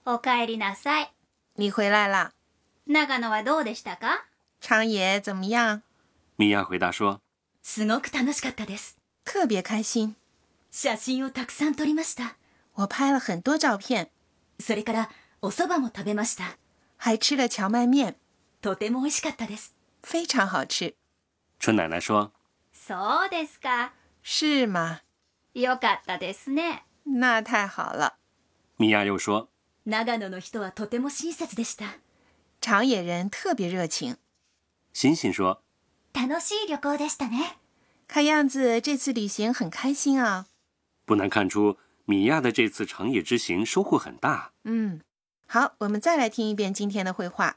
おかえりなさい。 你回来了。 長野はどうでしたか？ 长野怎么样？ 米娅回答说， すごく楽しかったです。 特别开心。 写真をたくさん撮りました。 我拍了很多照片。 それからお蕎麦も食べました。 还吃了荞麦面。 とても美味しかったです。 非常好吃。 春奶奶说， そうですか。 是吗？ よかったですね。 那太好了。 米娅又说， 長野の人はとても親切でした。 长野人特别热情。 欣欣说， 楽しい旅行でしたね。 看样子这次旅行很开心啊。 不难看出米娅的这次长野之行收获很大。 好，我们再来听一遍今天的绘画。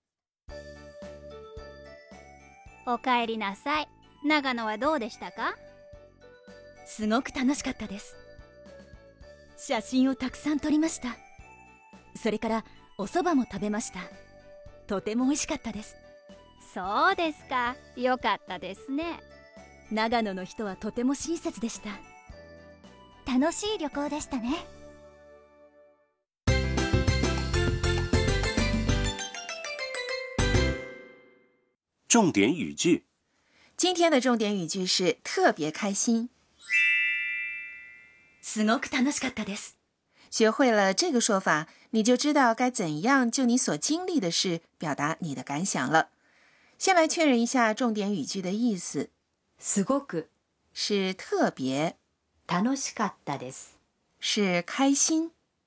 おかえりなさい。長野はどうでしたか？ すごく楽しかったです。写真をたくさん撮りました。それからお蕎麦も食べました。とても美味しかったです。 そうですか。よかったですね。 長野の人はとても親切でした。 楽しい旅行でしたね。 重点语句， 今天的重点语句是特别开心。 すごく楽しかったです。 学会了这个说法，你就知道该怎样就你所经历的事表达你的感想了。先来确认一下重点语句的意思。 すごく是特别， 楽しかったです。 是开心。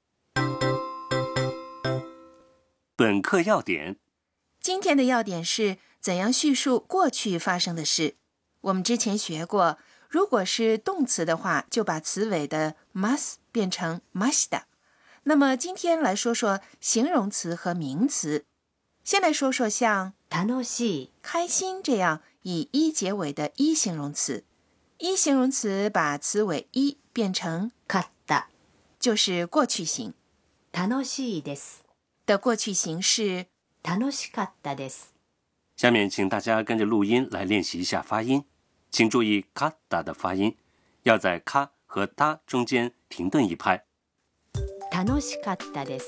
本课要点， 今天的要点是怎样叙述过去发生的事。我们之前学过，如果是动词的话，就把词尾的 mas 变成 mashita。那么今天来说说形容词和名詞。先来说说像楽しい、 开心这样以一结尾的一形容词。一形容词把词尾一变成かった、 就是过去形。 楽しいです。 的过去形是楽しかったです。 下面请大家跟着录音来练习一下发音，请注意卡达的发音，要在卡和哒中间停顿一拍。 楽しかったです。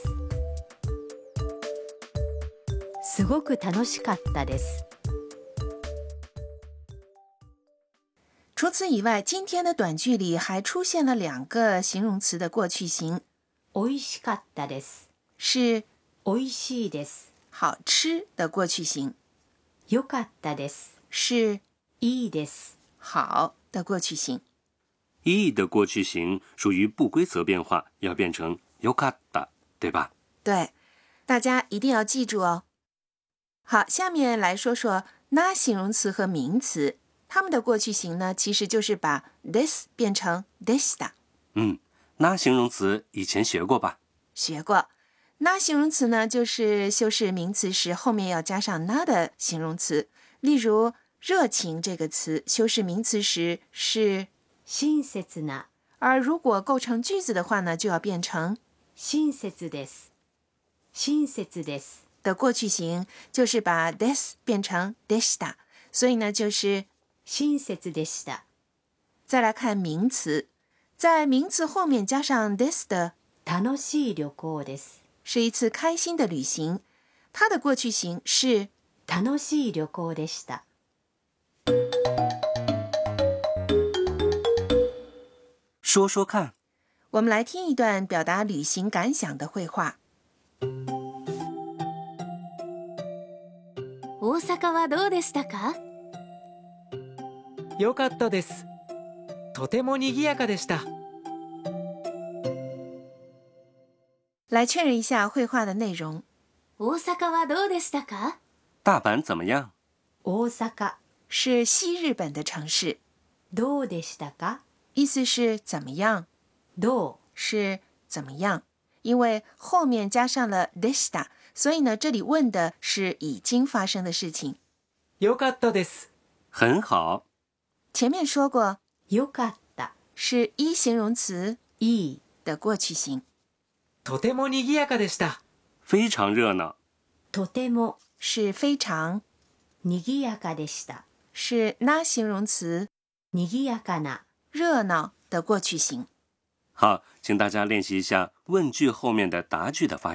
すごく楽しかったです。 除此以外，今天的短句里还出现了两个形容词的过去形。 美味しかったです。 是美味しいです。 好吃的过去形。 よかったです。 是いいです。 好的过去形。 いい的过去形属于不规则变化，要变成よかった，对吧？ 对，大家一定要记住哦。好，下面来说说那形容词和名词，它们的过去形呢，其实就是把 this 变成 deshita。 那形容词以前学过吧？ 学过。那形容词呢，就是修饰名词时后面要加上那的形容词。例如热情这个词修饰名词时是親切な， 而如果构成句子的话呢，就要变成親切です。親切です。 的过去形，就是把 this 变成 deshita， 所以呢就是親切でした。 再来看名词，在名词后面加上 this 的楽しい旅行です。 是一次开心的旅行，它的过去形是楽しい旅行でした。 说说看， 我们来听一段表达旅行感想的绘画。 大阪はどうでしたか？ よかったです。とても賑やかでした。 来确认一下绘画的内容。 大阪はどうでしたか？ 大阪怎么样？ 大阪是西日本的城市。 どうでしたか？ 意思是怎么样， どう是怎么样，因为后面加上了 deshita， 所以呢，这里问的是已经发生的事情。 よかったです。 很好。 前面说过， よかった是一形容词いい的过去形。 とても賑やかでした。 非常热闹。 とても是非常， 賑やかでした。 是那形容词賑やかな热闹的过去形。 好，请大家练习一下问句后面的答句的发音。